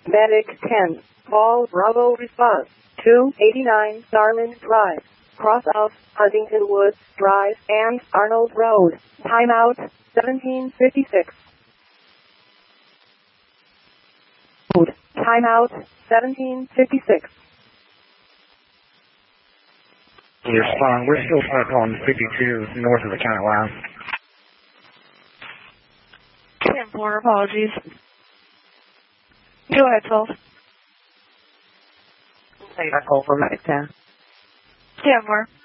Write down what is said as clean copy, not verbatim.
Medic 10, call Bravo response, 289 Darland Drive, cross of Huntington Woods Drive and Arnold Road, timeout, 1756. Timeout, 1756. Respond. We're still parked on 52 north of the county line. 10-4, apologies. Go ahead, 12. Take a call from Medic 10. 10-4.